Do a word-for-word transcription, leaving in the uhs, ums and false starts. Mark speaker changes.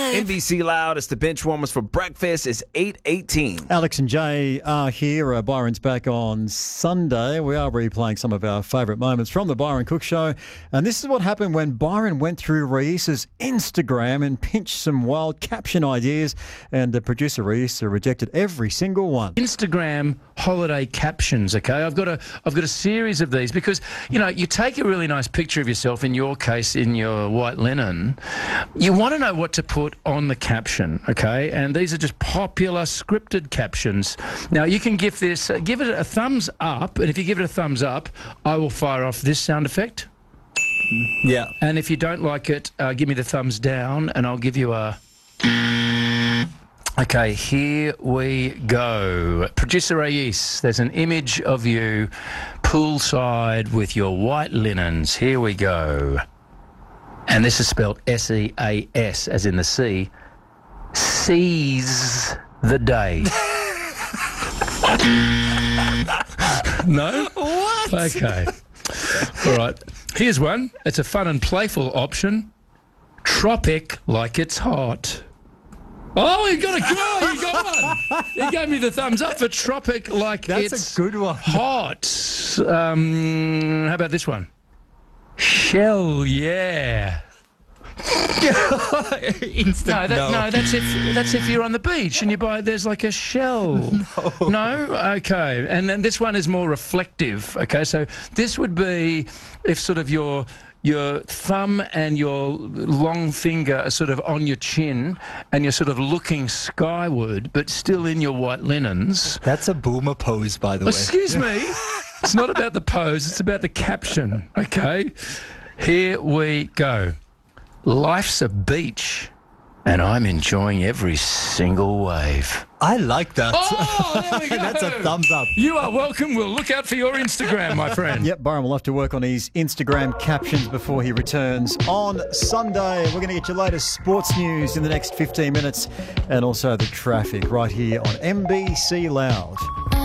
Speaker 1: N B C Loud, it's the bench warmers for breakfast. It's eight eighteen.
Speaker 2: Alex and Jay are here. Uh, Byron's back on Sunday. We are replaying some of our favourite moments from the Byron Cook Show. And this is what happened when Byron went through Reese's Instagram and pinched some wild caption ideas. And the producer Reese rejected every single one.
Speaker 3: Instagram holiday captions, okay? I've got a I've got a series of these because, you know, you take a really nice picture of yourself, in your case, in your white linen. You want to know what to put on the caption, okay? And these are just popular scripted captions. Now, you can give this, uh, give it a thumbs up, and if you give it a thumbs up, I will fire off this sound effect.
Speaker 2: Yeah.
Speaker 3: And if you don't like it, uh, give me the thumbs down, and I'll give you a... Okay, here we go. Producer Reese, there's an image of you poolside with your white linens. Here we go. And this is spelled S E A S, as in the sea. Seize the day. No?
Speaker 1: What?
Speaker 3: Okay. All right. Here's one. It's a fun and playful option. Tropic like it's hot. Oh, you got a go! You got one. He gave me the thumbs up for tropic like
Speaker 2: That's
Speaker 3: it's
Speaker 2: a good one.
Speaker 3: hot. Um, how about this one? Shell, yeah.
Speaker 2: Instant
Speaker 3: No, that,
Speaker 2: no.
Speaker 3: no, that's if that's if you're on the beach and you buy there's like a shell.
Speaker 2: No.
Speaker 3: No? Okay. And then this one is more reflective. Okay, so this would be if sort of your your thumb and your long finger are sort of on your chin and you're sort of looking skyward but still in your white linens.
Speaker 2: That's a boomer pose, by the way.
Speaker 3: Excuse me. It's not about the pose, it's about the caption. Okay? Here we go. Life's a beach, and I'm enjoying every single wave.
Speaker 2: I like that.
Speaker 3: Oh, there we go.
Speaker 2: That's a thumbs up.
Speaker 3: You are welcome. We'll look out for your Instagram, my friend.
Speaker 2: Yep, Byron will have to work on his Instagram captions before he returns on Sunday. We're going to get your latest sports news in the next fifteen minutes and also the traffic right here on M B C Loud.